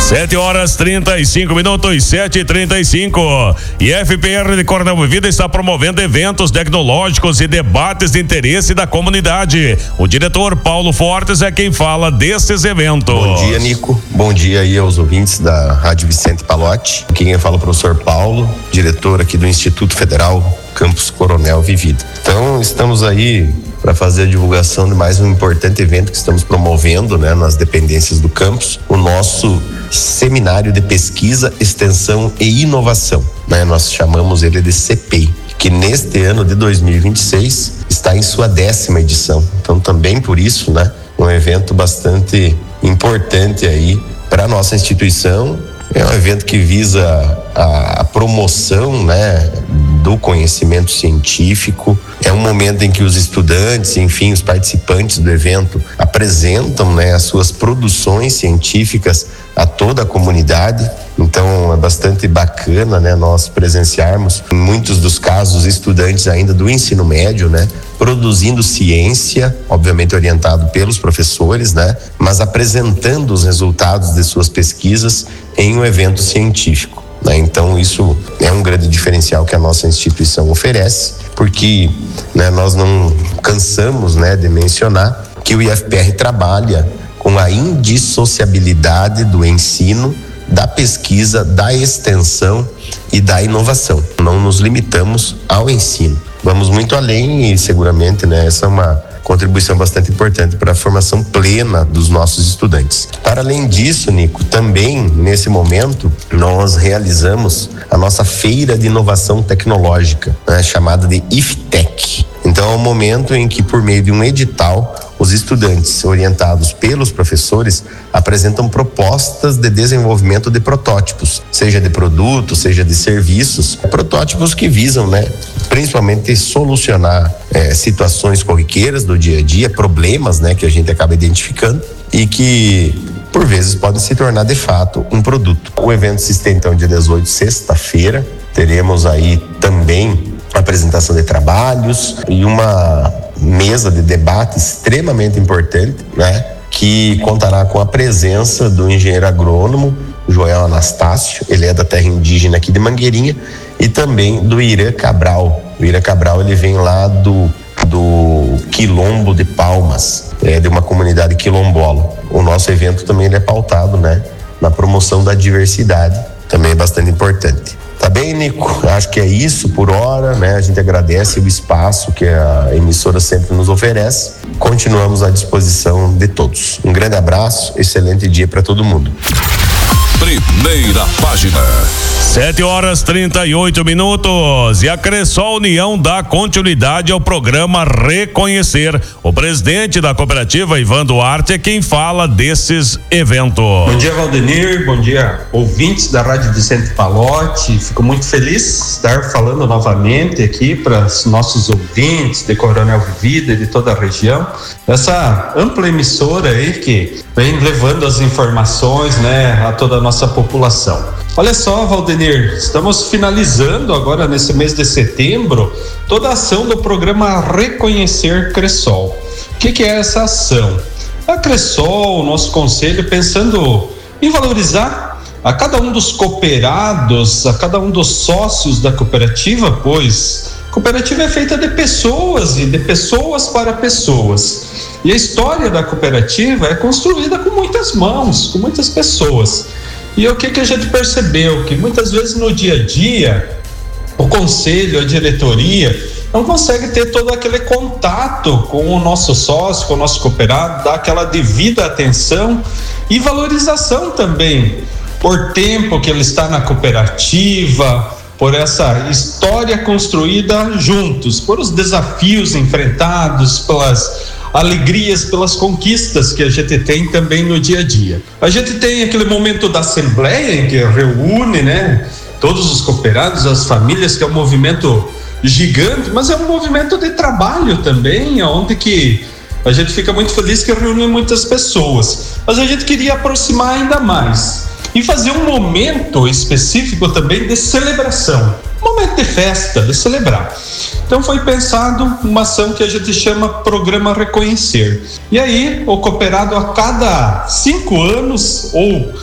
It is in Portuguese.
7h35, 7h35. E a FPR de Coronel Vivida está promovendo eventos tecnológicos e debates de interesse da comunidade. O diretor Paulo Fortes é quem fala desses eventos. Bom dia, Nico. Bom dia aí aos ouvintes da Rádio Vicente Palotti. Quem fala é o professor Paulo, diretor aqui do Instituto Federal Campus Coronel Vivida. Então, estamos aí para fazer a divulgação de mais um importante evento que estamos promovendo, né, nas dependências do campus, o nosso Seminário de Pesquisa, Extensão e Inovação, né? Nós chamamos ele de CPEI, que neste ano de 2026 está em sua 10ª edição. Então, também por isso, né, um evento bastante importante aí para a nossa instituição. É um evento que visa a promoção, né, do conhecimento científico. É um momento em que os estudantes, enfim, os participantes do evento apresentam, né, as suas produções científicas a toda a comunidade. Então é bastante bacana, né, nós presenciarmos, em muitos dos casos, estudantes ainda do ensino médio, né, produzindo ciência, obviamente orientado pelos professores, né, mas apresentando os resultados de suas pesquisas em um evento científico, né? Então isso é um grande diferencial que a nossa instituição oferece, porque, né, nós não cansamos, né, de mencionar que o IFPR trabalha com a indissociabilidade do ensino, da pesquisa, da extensão e da inovação. Não nos limitamos ao ensino. Vamos muito além e seguramente, né, essa é uma contribuição bastante importante para a formação plena dos nossos estudantes. Para além disso, Nico, também nesse momento nós realizamos a nossa feira de inovação tecnológica, né, chamada de IFTEC. Então é um momento em que, por meio de um edital, os estudantes, orientados pelos professores, apresentam propostas de desenvolvimento de protótipos, seja de produtos, seja de serviços, protótipos que visam, né, principalmente solucionar situações corriqueiras do dia a dia, problemas, né, que a gente acaba identificando e que por vezes podem se tornar de fato um produto. O evento se estende então dia 18, sexta-feira. Teremos aí também apresentação de trabalhos e uma mesa de debate extremamente importante, né, que contará com a presença do engenheiro agrônomo Joel Anastácio. Ele é da terra indígena aqui de Mangueirinha, e também do Irã Cabral. O Irã Cabral, ele vem lá do Quilombo de Palmas, de uma comunidade quilombola. O nosso evento também ele é pautado, né, na promoção da diversidade, também é bastante importante. Tá bem, Nico? Acho que é isso por hora, né? A gente agradece o espaço que a emissora sempre nos oferece. Continuamos à disposição de todos. Um grande abraço, excelente dia para todo mundo. Primeira página. 7h38. E a Cressol União dá continuidade ao programa Reconhecer. O presidente da cooperativa, Ivan Duarte, é quem fala desses eventos. Bom dia, Valdenir. Bom dia, ouvintes da Rádio Vicente Palotti. Fico muito feliz de estar falando novamente aqui para os nossos ouvintes de Coronel Vivida e de toda a região. Essa ampla emissora aí que vem levando as informações, né, a toda a nossa população. Olha só, Valdenir, estamos finalizando agora nesse mês de setembro toda a ação do programa Reconhecer Cressol. O que é essa ação? A Cressol, o nosso conselho, pensando em valorizar a cada um dos cooperados, a cada um dos sócios da cooperativa, pois a cooperativa é feita de pessoas e de pessoas para pessoas. E a história da cooperativa é construída com muitas mãos, com muitas pessoas. E o que a gente percebeu? Que muitas vezes no dia a dia, o conselho, a diretoria, não consegue ter todo aquele contato com o nosso sócio, com o nosso cooperado, dar aquela devida atenção e valorização também, por tempo que ele está na cooperativa, por essa história construída juntos, por os desafios enfrentados, pelas alegrias, pelas conquistas que a gente tem também no dia a dia. A gente tem aquele momento da assembleia em que reúne, né, todos os cooperados, as famílias, que é um movimento gigante, mas é um movimento de trabalho também, onde que a gente fica muito feliz que reúne muitas pessoas. Mas a gente queria aproximar ainda mais e fazer um momento específico também de celebração, um momento de festa, de celebrar. Então foi pensado uma ação que a gente chama Programa Reconhecer. E aí o cooperado, a cada 5 anos ou